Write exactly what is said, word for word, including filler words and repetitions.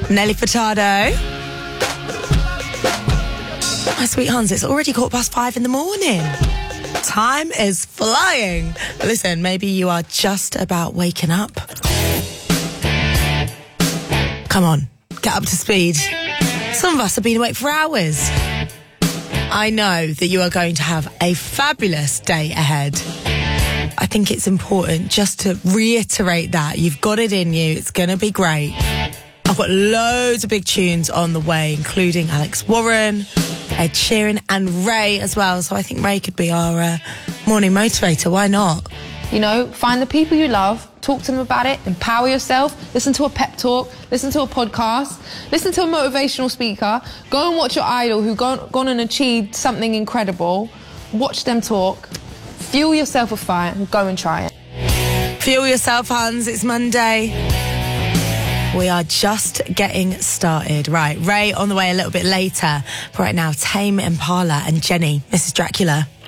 Nelly Furtado. My sweet Hans, it's already quarter past five in the morning. Time is flying. But listen, maybe you are just about waking up. Come on, get up to speed. Some of us have been awake for hours. I know that you are going to have a fabulous day ahead. I think it's important just to reiterate that. You've got it in you. It's going to be great. I've got loads of big tunes on the way, including Alex Warren, Ed Sheeran and Ray as well. So I think Ray could be our uh, morning motivator. Why not? You know, find the people you love, talk to them about it, empower yourself, listen to a pep talk, listen to a podcast, listen to a motivational speaker, go and watch your idol who's gone, gone and achieved something incredible, watch them talk, fuel yourself with fire and go and try it. Fuel yourself, Hans. It's Monday. We are just getting started. Right, Ray on the way a little bit later. But right now, Tame Impala and Jenny, Missus Dracula.